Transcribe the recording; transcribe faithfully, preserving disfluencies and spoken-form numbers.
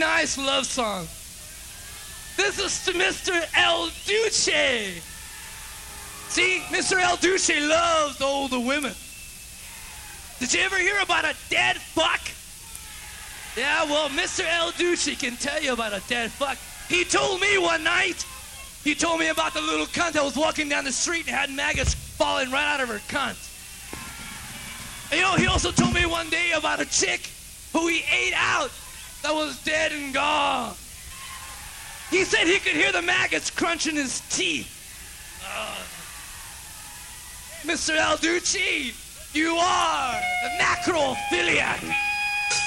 nice love song. This is to Mister El Duce. See, Mister El Duce loves older women. Did you ever hear about a dead fuck? Yeah, well, Mister El Duce can tell you about a dead fuck. He told me one night, he told me about the little cunt that was walking down the street and had maggots falling right out of her cunt. And, you know, he also told me one day about a chick who he ate out that was dead and gone. He said he could hear the maggots crunching his teeth. Uh, Mister El Duce, you are the necrophiliac.